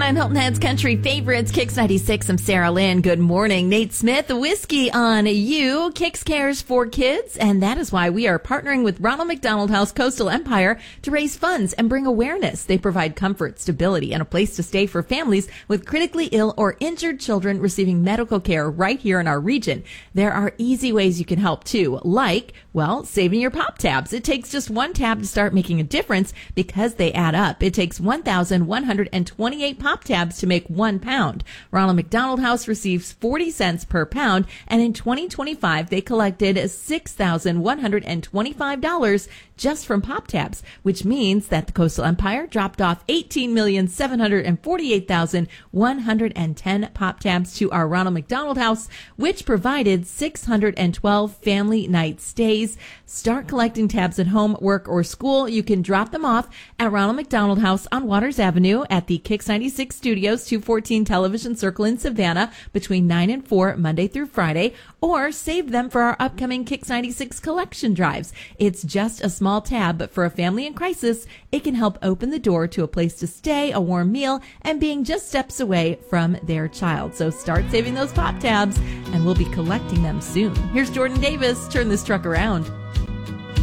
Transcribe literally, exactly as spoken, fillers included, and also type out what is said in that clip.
on Hilton Head's Country Favorites, Kix ninety-six. I'm Sarah Lynn. Good morning. Nate Smith, Whiskey on You. Kix cares for kids, and that is why we are partnering with Ronald McDonald House Coastal Empire to raise funds and bring awareness. They provide comfort, stability, and a place to stay for families with critically ill or injured children receiving medical care right here in our region. There are easy ways you can help, too, like, well, saving your pop tabs. It takes just one tab to start making a difference because they add up. It takes one thousand one hundred twenty-eight pop tabs to make one pound. Ronald McDonald House receives forty cents per pound, and in twenty twenty-five, they collected six thousand one hundred twenty-five dollars just from pop tabs, which means that the Coastal Empire dropped off eighteen million seven hundred forty-eight thousand one hundred ten pop tabs to our Ronald McDonald House, which provided six hundred twelve family night stays. Start collecting tabs at home, work, or school. You can drop them off at Ronald McDonald House on Waters Avenue at the Kix ninety-six Studios, two fourteen Television Circle in Savannah between nine and four Monday through Friday, or save them for our upcoming Kix ninety-six collection drives. It's just a small tab, but for a family in crisis, it can help open the door to a place to stay, a warm meal, and being just steps away from their child. So start saving those pop tabs, and we'll be collecting them soon. Here's Jordan Davis. Turn this truck around.